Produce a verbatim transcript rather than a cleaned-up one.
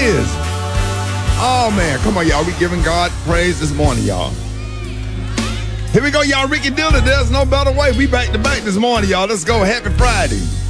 is. Oh, man. Come on, y'all. We giving God praise this morning, y'all. Here we go, y'all. Ricky Dillon, there's no better way. We back to back this morning, y'all. Let's go. Happy Friday.